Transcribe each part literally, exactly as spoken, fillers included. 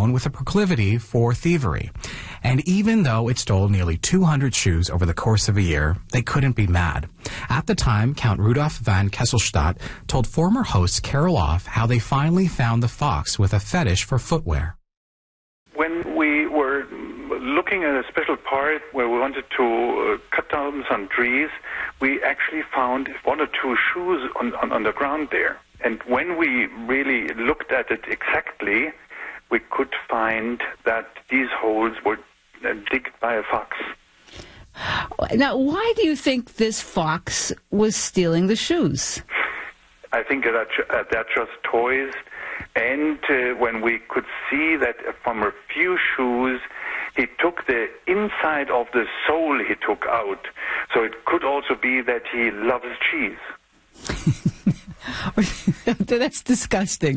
known with a proclivity for thievery. And even though it stole nearly two hundred shoes over the course of a year, they couldn't be mad. At the time, Count Rudolf von Kesselstadt told former host Carol Off how they finally found the fox with a fetish for footwear. When we were looking at a special part where we wanted to uh, cut down some trees, we actually found one or two shoes on, on, on the ground there. And when we really looked at it exactly, we could find that these holes were uh, digged by a fox. Now, why do you think this fox was stealing the shoes? I think that uh, they're just toys. And uh, when we could see that from a few shoes, he took the inside of the sole he took out. So it could also be that he loves cheese. That's disgusting.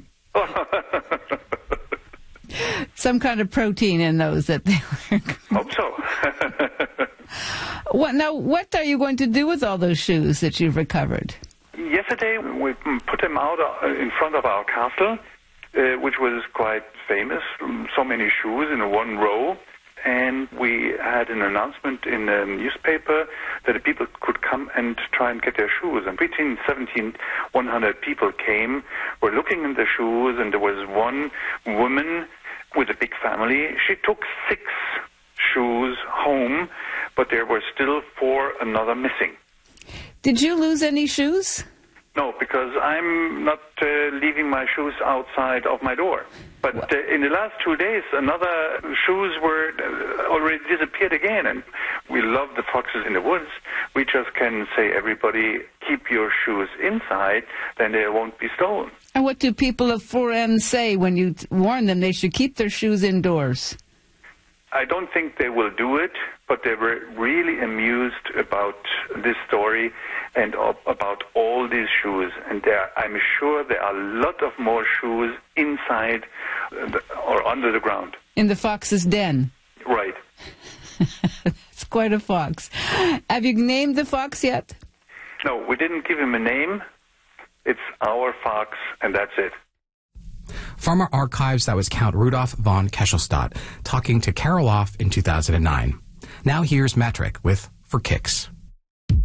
Some kind of protein in those that they were. Hope so. What, now, what are you going to do with all those shoes that you've recovered? Yesterday, we put them out in front of our castle, uh, which was quite famous. So many shoes in one row. And we had an announcement in a newspaper that the people could come and try and get their shoes. And between seventeen, one hundred people came, were looking in the shoes, and there was one woman with a big family. She took six shoes home, but there were still four another missing. Did you lose any shoes? No, because I'm not uh, leaving my shoes outside of my door. But uh, in the last two days, another shoes were uh, already disappeared again. And we love the foxes in the woods. We just can say, everybody, keep your shoes inside, then they won't be stolen. And what do people of Foren say when you t- warn them they should keep their shoes indoors? I don't think they will do it, but they were really amused about this story and about all these shoes. And there, I'm sure there are a lot of more shoes inside or under the ground. In the fox's den? Right. It's quite a fox. Have you named the fox yet? No, we didn't give him a name. It's our fox, and that's it. From our archives, that was Count Rudolf von Kesselstadt talking to Carol Off in two thousand nine. Now here's Metric with For Kicks.